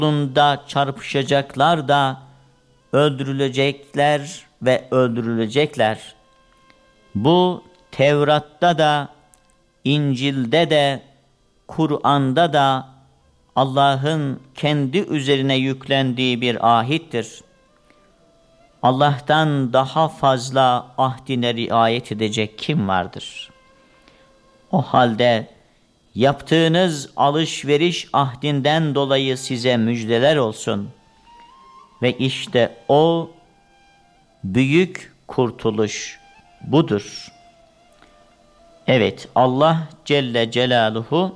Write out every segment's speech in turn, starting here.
yolunda çarpışacaklar da öldürülecekler ve öldürülecekler. Bu Tevrat'ta da, İncil'de de, Kur'an'da da Allah'ın kendi üzerine yüklendiği bir ahittir. Allah'tan daha fazla ahdine riayet edecek kim vardır? O halde yaptığınız alışveriş ahdinden dolayı size müjdeler olsun. Ve işte o büyük kurtuluş budur. Evet, Allah Celle Celaluhu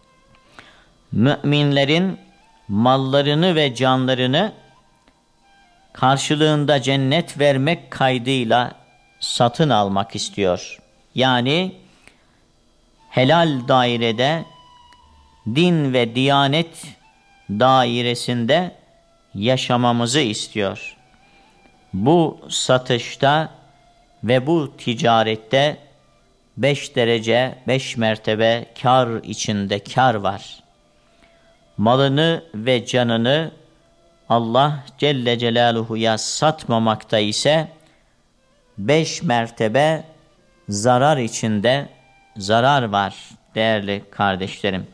müminlerin mallarını ve canlarını karşılığında cennet vermek kaydıyla satın almak istiyor. Yani helal dairede, din ve diyanet dairesinde yaşamamızı istiyor. Bu satışta ve bu ticarette 5 derece, 5 mertebe kar içinde kar var. Malını ve canını Allah Celle Celaluhu'ya satmamakta ise 5 mertebe zarar içinde zarar var değerli kardeşlerim.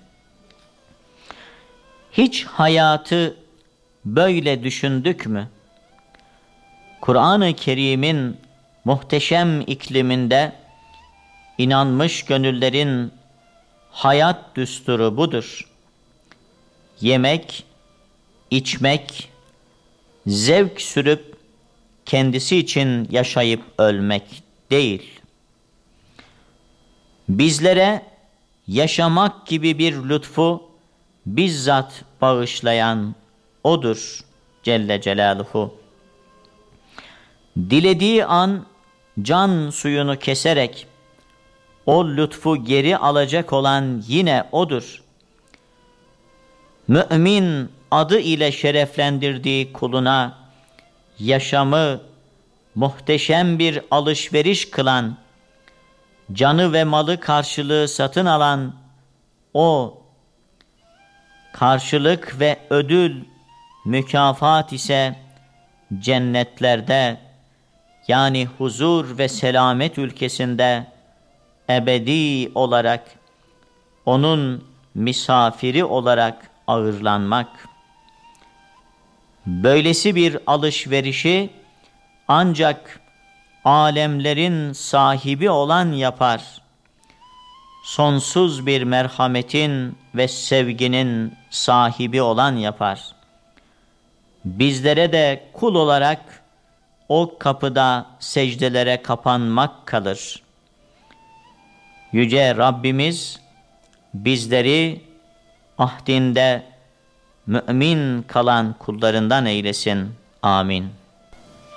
Hiç hayatı böyle düşündük mü? Kur'an-ı Kerim'in muhteşem ikliminde inanmış gönüllerin hayat düsturu budur. Yemek, içmek, zevk sürüp kendisi için yaşayıp ölmek değil. Bizlere yaşamak gibi bir lütfu bizzat bağışlayan O'dur Celle Celaluhu. Dilediği an can suyunu keserek o lütfu geri alacak olan yine O'dur. Mümin adı ile şereflendirdiği kuluna yaşamı muhteşem bir alışveriş kılan, canı ve malı karşılığı satın alan o karşılık ve ödül, mükafat ise cennetlerde, yani huzur ve selamet ülkesinde ebedi olarak onun misafiri olarak ağırlanmak. Böylesi bir alışverişi ancak alemlerin sahibi olan yapar. Sonsuz bir merhametin ve sevginin sahibi olan yapar. Bizlere de kul olarak o kapıda secdelere kapanmak kalır. Yüce Rabbimiz bizleri ahdinde mümin kalan kullarından eylesin. Amin.